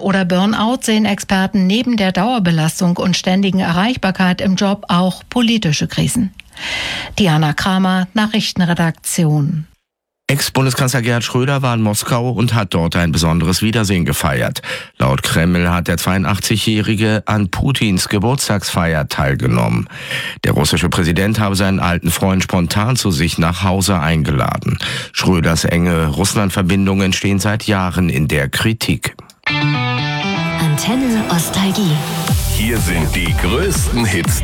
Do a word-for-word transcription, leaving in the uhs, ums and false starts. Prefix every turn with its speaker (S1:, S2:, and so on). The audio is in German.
S1: oder Burnout sehen Experten neben der Dauerbelastung und ständigen Erreichbarkeit im Job auch politische Krisen. Diana Kramer, Nachrichtenredaktion.
S2: Ex-Bundeskanzler Gerhard Schröder war in Moskau und hat dort ein besonderes Wiedersehen gefeiert. Laut Kreml hat der zweiundachtzigjährige an Putins Geburtstagsfeier teilgenommen. Der russische Präsident habe seinen alten Freund spontan zu sich nach Hause eingeladen. Schröders enge Russland-Verbindungen stehen seit Jahren in der Kritik.
S3: Antenne Nostalgie.
S4: Hier sind die größten Hits